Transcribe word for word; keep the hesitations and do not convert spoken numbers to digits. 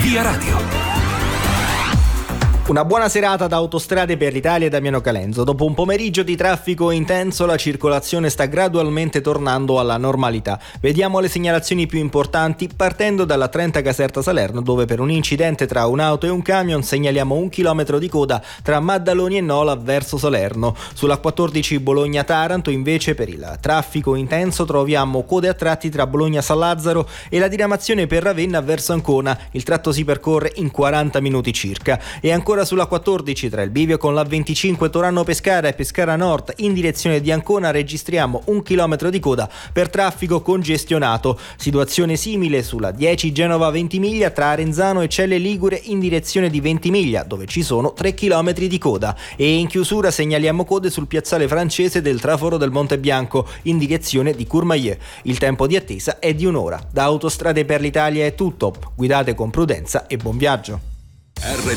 Via Radio. Una buona serata da Autostrade per l'Italia e Damiano Calenzo. Dopo un pomeriggio di traffico intenso, la circolazione sta gradualmente tornando alla normalità. Vediamo le segnalazioni più importanti partendo dalla trenta Caserta Salerno, dove per un incidente tra un'auto e un camion segnaliamo un chilometro di coda tra Maddaloni e Nola verso Salerno. Sulla quattordici Bologna-Taranto invece per il traffico intenso troviamo code a tratti tra Bologna-San Lazzaro e la diramazione per Ravenna verso Ancona. Il tratto si percorre in quaranta minuti circa. E ancora sulla quattordici tra il bivio con la venticinque Torano-Pescara e Pescara Nord in direzione di Ancona registriamo un chilometro di coda per traffico congestionato. Situazione simile sulla dieci Genova-Ventimiglia tra Arenzano e Celle Ligure in direzione di Ventimiglia, dove ci sono tre chilometri di coda. E in chiusura segnaliamo code sul piazzale francese del traforo del Monte Bianco in direzione di Courmayeur. Il tempo di attesa è di un'ora. Da Autostrade per l'Italia è tutto. Guidate con prudenza e buon viaggio. R